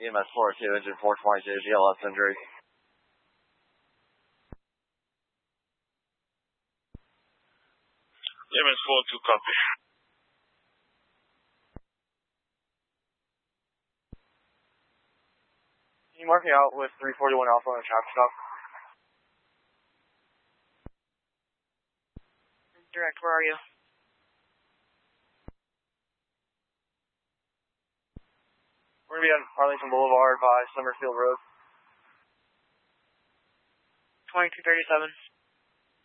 EMS 402, engine 422, GLS injury. EMS 402, copy. Can you mark me out with 341 Alpha on a traffic stop? Direct, where are you? We're going to be on Arlington Boulevard by Summerfield Road. 2237.